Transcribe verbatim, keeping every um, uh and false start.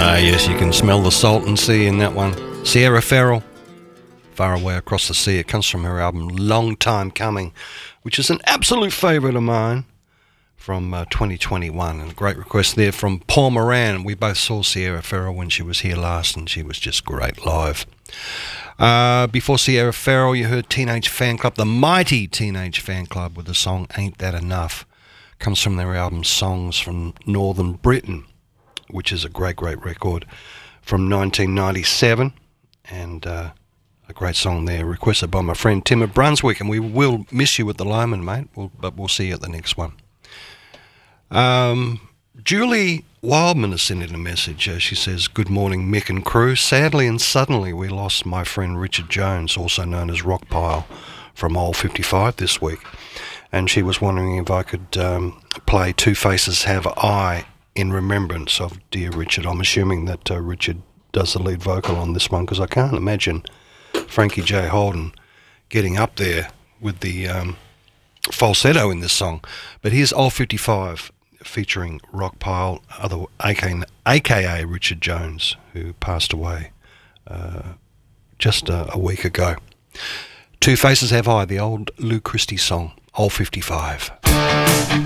Ah, yes, you can smell the salt and sea in that one. Sierra Farrell, Far Away Across the Sea. It comes from her album Long Time Coming, which is an absolute favourite of mine from uh, twenty twenty-one. And a great request there from Paul Moran. We both saw Sierra Farrell when she was here last, and she was just great live. Uh, before Sierra Farrell, you heard Teenage Fan Club, the mighty Teenage Fan Club, with the song Ain't That Enough. Comes from their album Songs from Northern Britain, which is a great, great record from nineteen ninety-seven, and uh, a great song there, requested by my friend Tim of Brunswick, and we will miss you at the Loman, mate, we'll, but we'll see you at the next one. Um, Julie Wildman has sent in a message. Uh, she says, "Good morning, Mick and crew. Sadly and suddenly we lost my friend Richard Jones, also known as Rockpile, from Old fifty-five this week. And she was wondering if I could um, play Two Faces Have I in remembrance of dear Richard." I'm assuming that uh, Richard does the lead vocal on this one, because I can't imagine Frankie J. Holden getting up there with the um, falsetto in this song. But here's Old fifty-five featuring Rockpile, other, aka, aka Richard Jones, who passed away uh, just a, a week ago. Two Faces Have I, the old Lou Christie song, Old fifty-five.